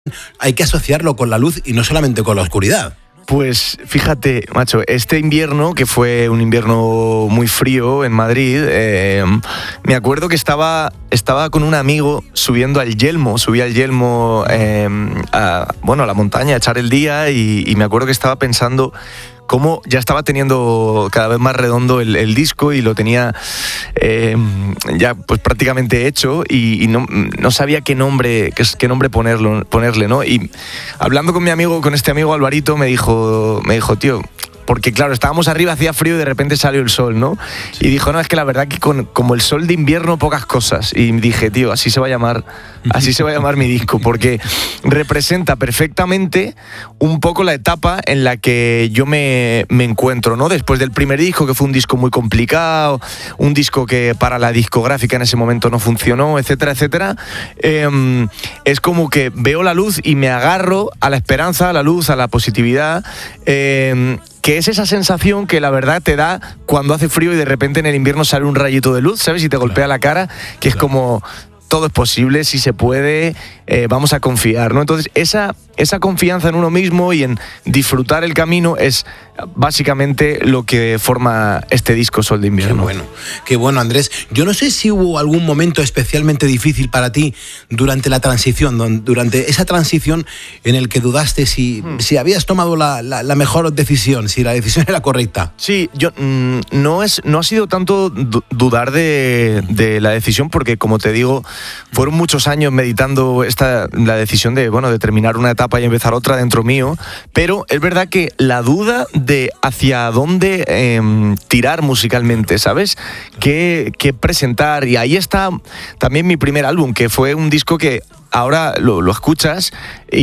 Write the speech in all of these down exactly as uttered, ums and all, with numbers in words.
hay que asociarlo con la luz y no solamente con la oscuridad. Pues fíjate, macho, este invierno, que fue un invierno muy frío en Madrid, eh, me acuerdo que estaba, estaba con un amigo subiendo al Yelmo, subí al Yelmo eh, a, bueno, a la montaña a echar el día y, y me acuerdo que estaba pensando cómo ya estaba teniendo cada vez más redondo el, el disco y lo tenía eh, ya pues prácticamente hecho y, y no, no sabía qué nombre, qué, qué nombre ponerlo, ponerle, ¿no? Y hablando con mi amigo, con este amigo Alvarito, me dijo, me dijo, tío, porque claro, estábamos arriba, hacía frío y de repente salió el sol, ¿no? Sí. Y dijo, no, es que la verdad que con, como el sol de invierno, pocas cosas. Y dije, tío, así se va a llamar, así se va a llamar mi disco, porque representa perfectamente un poco la etapa en la que yo me, me encuentro, ¿no? Después del primer disco, que fue un disco muy complicado, un disco que para la discográfica en ese momento no funcionó, etcétera, etcétera. Eh, es como que veo la luz y me agarro a la esperanza, a la luz, a la positividad, eh, que es esa sensación que la verdad te da cuando hace frío y de repente en el invierno sale un rayito de luz, ¿sabes? Y te golpea la cara, que es como todo es posible, si se puede, eh, vamos a confiar, ¿no? Entonces, esa, esa confianza en uno mismo y en disfrutar el camino es básicamente lo que forma este disco Sol de Invierno. Qué bueno, qué bueno, Andrés. Yo no sé si hubo algún momento especialmente difícil para ti durante la transición, durante esa transición en el que dudaste si, hmm. si habías tomado la, la, la mejor decisión, si la decisión era correcta. Sí, yo mmm, no, es, no ha sido tanto dudar de, de la decisión, porque como te digo, fueron muchos años meditando esta, la decisión de, bueno, de terminar una etapa y empezar otra dentro mío, pero es verdad que la duda de hacia dónde eh, tirar musicalmente, ¿sabes? ¿Qué, qué presentar? Y ahí está también mi primer álbum, que fue un disco que ahora lo, lo escuchas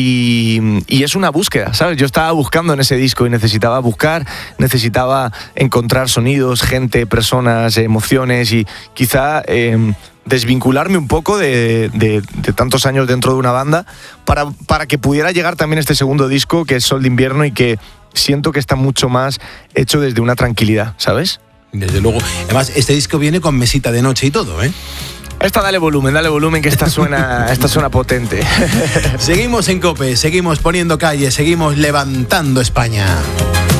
y, y es una búsqueda, ¿sabes? Yo estaba buscando en ese disco y necesitaba buscar, necesitaba encontrar sonidos, gente, personas, emociones y quizá eh, desvincularme un poco de, de, de tantos años dentro de una banda para, para que pudiera llegar también este segundo disco, que es Sol de Invierno, y que siento que está mucho más hecho desde una tranquilidad, ¿sabes? Desde luego. Además, este disco viene con mesita de noche y todo, ¿eh? Esta dale volumen, dale volumen, que esta suena, esta suena potente. Seguimos en COPE, seguimos poniendo calle, seguimos levantando España.